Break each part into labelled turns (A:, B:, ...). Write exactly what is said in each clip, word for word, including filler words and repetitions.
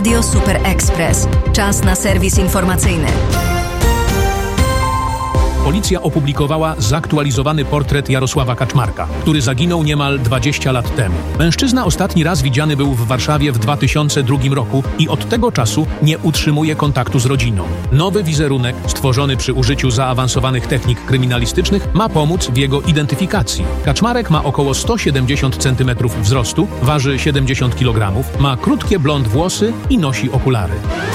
A: Radio Super Express. Czas na serwis informacyjny.
B: Policja opublikowała zaktualizowany portret Jarosława Kaczmarka, który zaginął niemal dwadzieścia lat temu. Mężczyzna ostatni raz widziany był w Warszawie w dwa tysiące drugim roku i od tego czasu nie utrzymuje kontaktu z rodziną. Nowy wizerunek, stworzony przy użyciu zaawansowanych technik kryminalistycznych, ma pomóc w jego identyfikacji. Kaczmarek ma około sto siedemdziesiąt centymetrów wzrostu, waży siedemdziesiąt kilogramów, ma krótkie blond włosy i nosi okulary.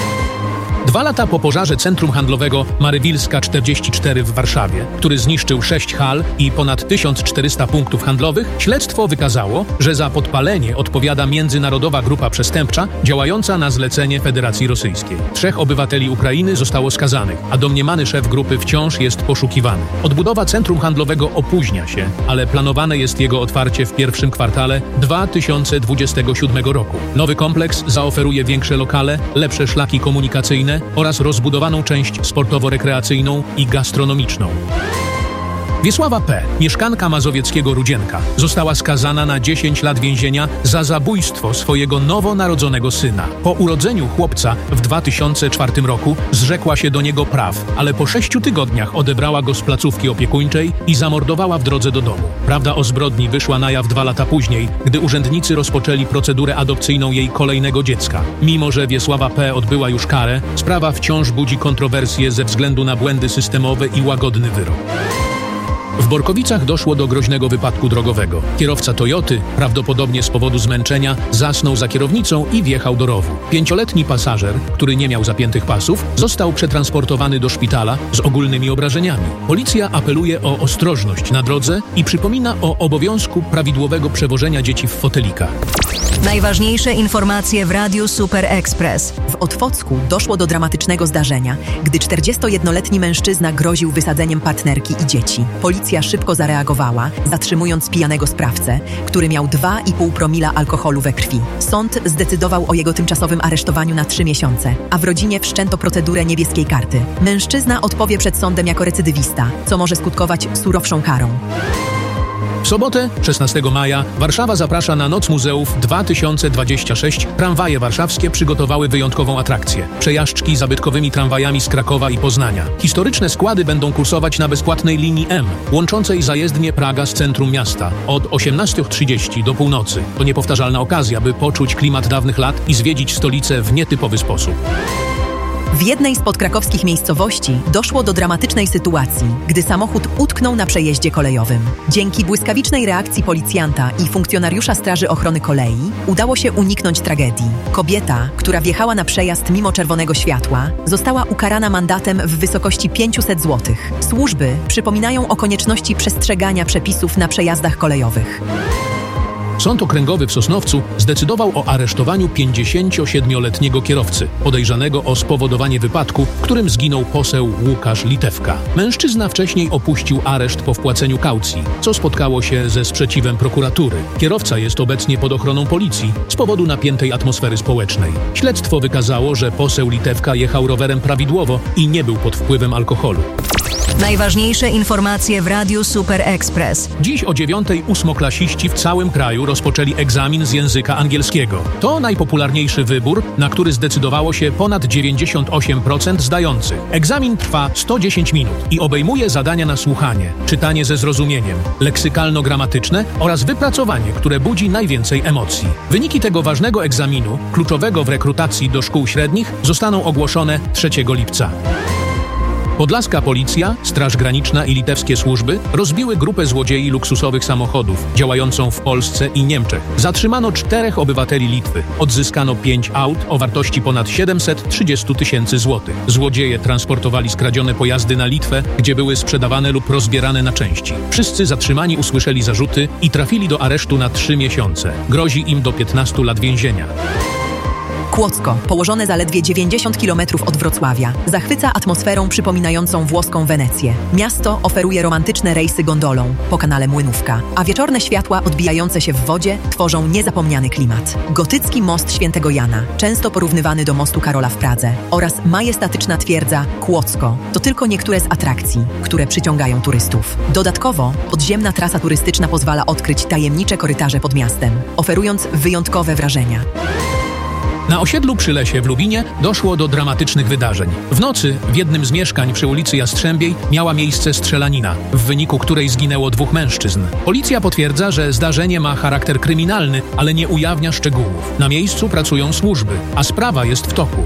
B: Dwa lata po pożarze centrum handlowego Marywilska czterdzieści cztery w Warszawie, który zniszczył sześć hal i ponad tysiąc czterysta punktów handlowych, śledztwo wykazało, że za podpalenie odpowiada międzynarodowa grupa przestępcza działająca na zlecenie Federacji Rosyjskiej. Trzech obywateli Ukrainy zostało skazanych, a domniemany szef grupy wciąż jest poszukiwany. Odbudowa centrum handlowego opóźnia się, ale planowane jest jego otwarcie w pierwszym kwartale dwa tysiące dwudziestego siódmego roku. Nowy kompleks zaoferuje większe lokale, lepsze szlaki komunikacyjne oraz rozbudowaną część sportowo-rekreacyjną i gastronomiczną. Wiesława P., mieszkanka mazowieckiego Rudzienka, została skazana na dziesięć lat więzienia za zabójstwo swojego nowonarodzonego syna. Po urodzeniu chłopca w dwa tysiące czwartym roku zrzekła się do niego praw, ale po sześciu tygodniach odebrała go z placówki opiekuńczej i zamordowała w drodze do domu. Prawda o zbrodni wyszła na jaw dwa lata później, gdy urzędnicy rozpoczęli procedurę adopcyjną jej kolejnego dziecka. Mimo że Wiesława P. odbyła już karę, sprawa wciąż budzi kontrowersje ze względu na błędy systemowe i łagodny wyrok. W Borkowicach doszło do groźnego wypadku drogowego. Kierowca Toyoty, prawdopodobnie z powodu zmęczenia, zasnął za kierownicą i wjechał do rowu. Pięcioletni pasażer, który nie miał zapiętych pasów, został przetransportowany do szpitala z ogólnymi obrażeniami. Policja apeluje o ostrożność na drodze i przypomina o obowiązku prawidłowego przewożenia dzieci w fotelikach.
A: Najważniejsze informacje w Radiu Super Express.
C: W Otwocku doszło do dramatycznego zdarzenia, gdy czterdziestojednoletni mężczyzna groził wysadzeniem partnerki i dzieci. Policja szybko zareagowała, zatrzymując pijanego sprawcę, który miał dwa i pół promila alkoholu we krwi. Sąd zdecydował o jego tymczasowym aresztowaniu na trzy miesiące, a w rodzinie wszczęto procedurę niebieskiej karty. Mężczyzna odpowie przed sądem jako recydywista, co może skutkować surowszą karą.
B: W sobotę, szesnastego maja, Warszawa zaprasza na Noc Muzeów dwa tysiące dwadzieścia sześć. Tramwaje warszawskie przygotowały wyjątkową atrakcję. Przejażdżki zabytkowymi tramwajami z Krakowa i Poznania. Historyczne składy będą kursować na bezpłatnej linii M, łączącej zajezdnię Praga z centrum miasta, od osiemnastej trzydzieści do północy. To niepowtarzalna okazja, by poczuć klimat dawnych lat i zwiedzić stolicę w nietypowy sposób.
C: W jednej z podkrakowskich miejscowości doszło do dramatycznej sytuacji, gdy samochód utknął na przejeździe kolejowym. Dzięki błyskawicznej reakcji policjanta i funkcjonariusza Straży Ochrony Kolei udało się uniknąć tragedii. Kobieta, która wjechała na przejazd mimo czerwonego światła, została ukarana mandatem w wysokości pięćset złotych. Służby przypominają o konieczności przestrzegania przepisów na przejazdach kolejowych.
B: Sąd Okręgowy w Sosnowcu zdecydował o aresztowaniu pięćdziesięciosiedmioletniego kierowcy, podejrzanego o spowodowanie wypadku, w którym zginął poseł Łukasz Litewka. Mężczyzna wcześniej opuścił areszt po wpłaceniu kaucji, co spotkało się ze sprzeciwem prokuratury. Kierowca jest obecnie pod ochroną policji z powodu napiętej atmosfery społecznej. Śledztwo wykazało, że poseł Litewka jechał rowerem prawidłowo i nie był pod wpływem alkoholu.
A: Najważniejsze informacje w Radiu Super Express.
B: Dziś o dziewiątej ósmoklasiści w całym kraju rozpoczęli egzamin z języka angielskiego. To najpopularniejszy wybór, na który zdecydowało się ponad dziewięćdziesiąt osiem procent zdających. Egzamin trwa sto dziesięć minut i obejmuje zadania na słuchanie, czytanie ze zrozumieniem, leksykalno-gramatyczne oraz wypracowanie, które budzi najwięcej emocji. Wyniki tego ważnego egzaminu, kluczowego w rekrutacji do szkół średnich, zostaną ogłoszone trzeciego lipca. Podlaska policja, Straż Graniczna i litewskie służby rozbiły grupę złodziei luksusowych samochodów działającą w Polsce i Niemczech. Zatrzymano czterech obywateli Litwy. Odzyskano pięć aut o wartości ponad siedemset trzydzieści tysięcy złotych. Złodzieje transportowali skradzione pojazdy na Litwę, gdzie były sprzedawane lub rozbierane na części. Wszyscy zatrzymani usłyszeli zarzuty i trafili do aresztu na trzy miesiące. Grozi im do piętnastu lat więzienia.
C: Kłodzko, położone zaledwie dziewięćdziesiąt kilometrów od Wrocławia, zachwyca atmosferą przypominającą włoską Wenecję. Miasto oferuje romantyczne rejsy gondolą po kanale Młynówka, a wieczorne światła odbijające się w wodzie tworzą niezapomniany klimat. Gotycki most Świętego Jana, często porównywany do mostu Karola w Pradze, oraz majestatyczna twierdza Kłodzko to tylko niektóre z atrakcji, które przyciągają turystów. Dodatkowo podziemna trasa turystyczna pozwala odkryć tajemnicze korytarze pod miastem, oferując wyjątkowe wrażenia.
B: Na osiedlu przy Lesie w Lubinie doszło do dramatycznych wydarzeń. W nocy w jednym z mieszkań przy ulicy Jastrzębiej miała miejsce strzelanina, w wyniku której zginęło dwóch mężczyzn. Policja potwierdza, że zdarzenie ma charakter kryminalny, ale nie ujawnia szczegółów. Na miejscu pracują służby, a sprawa jest w toku.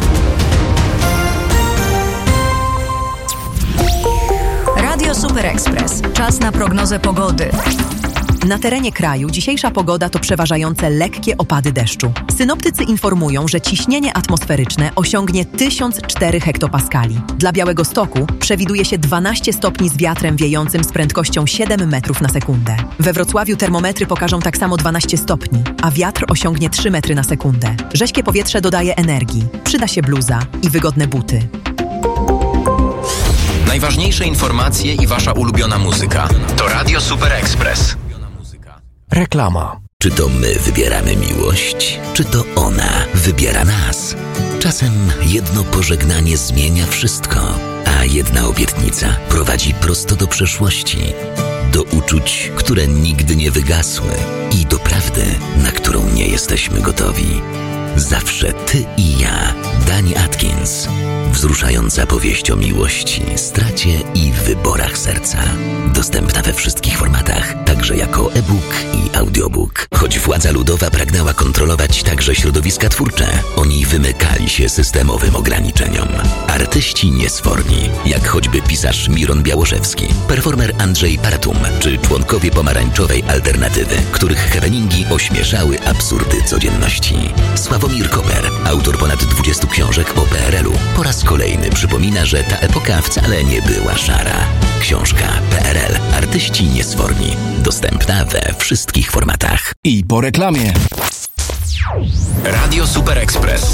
A: Radio Super Express. Czas na prognozę pogody.
C: Na terenie kraju dzisiejsza pogoda to przeważające lekkie opady deszczu. Synoptycy informują, że ciśnienie atmosferyczne osiągnie tysiąc cztery hektopaskali. Dla Białegostoku przewiduje się dwanaście stopni z wiatrem wiejącym z prędkością siedem metrów na sekundę. We Wrocławiu termometry pokażą tak samo dwanaście stopni, a wiatr osiągnie trzy metry na sekundę. Rześkie powietrze dodaje energii. Przyda się bluza i wygodne buty.
D: Najważniejsze informacje i wasza ulubiona muzyka. To Radio Super Express.
E: Reklama.
F: Czy to my wybieramy miłość, czy to ona wybiera nas? Czasem jedno pożegnanie zmienia wszystko, a jedna obietnica prowadzi prosto do przeszłości, do uczuć, które nigdy nie wygasły i do prawdy, na którą nie jesteśmy gotowi. Zawsze ty i ja. Dani Atkins. Wzruszająca powieść o miłości, stracie i wyborach serca. Dostępna we wszystkich formatach, także jako e-book i audiobook. Choć władza ludowa pragnęła kontrolować także środowiska twórcze, oni wymykali się systemowym ograniczeniom. Artyści niesforni, jak choćby pisarz Miron Białoszewski, performer Andrzej Paratum, czy członkowie pomarańczowej alternatywy, których happeningi ośmieszały absurdy codzienności. Sławomir Koper, autor ponad dwudziestu książek o P R L u, po raz kolejny przypomina, że ta epoka wcale nie była szara. Książka P R L. Artyści niesforni. Dostępna we wszystkich formatach.
E: I po reklamie.
D: Radio Super Express.